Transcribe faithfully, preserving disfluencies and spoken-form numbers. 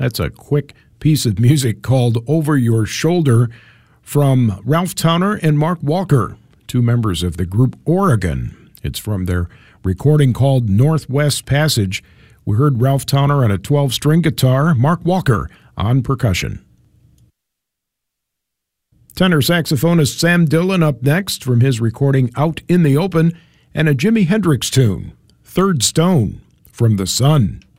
That's a quick piece of music called Over Your Shoulder from Ralph Towner and Mark Walker, two members of the group Oregon. It's from their recording called Northwest Passage. We heard Ralph Towner on a twelve-string guitar, Mark Walker on percussion. Tenor saxophonist Sam Dillon up next from his recording Out in the Open, and a Jimi Hendrix tune, Third Stone, from The Sun.